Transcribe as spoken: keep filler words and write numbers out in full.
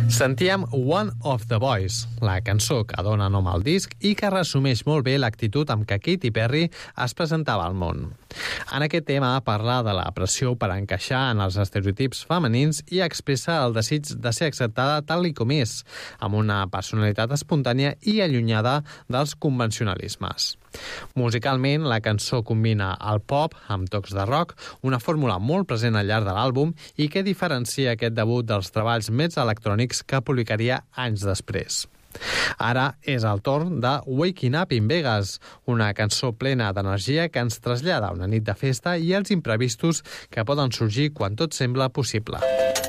Sentíem One of the Boys, la cançó que dona nom al disc i que resumeix molt bé l'actitud amb què Katy Perry es presentava al món. En aquest tema parla de la pressió per encaixar en els estereotips femenins i expressa el desig de ser acceptada tal i com és, amb una personalitat espontània i allunyada dels convencionalismes. Musicalment, la cançó combina el pop amb tocs de rock, una fórmula molt present al llarg de l'àlbum i que diferencia aquest debut dels treballs més electrònics que publicaria anys després. Ara és el torn de Waking Up in Vegas, una cançó plena d'energia que ens trasllada a una nit de festa i els imprevistos que poden sorgir quan tot sembla possible.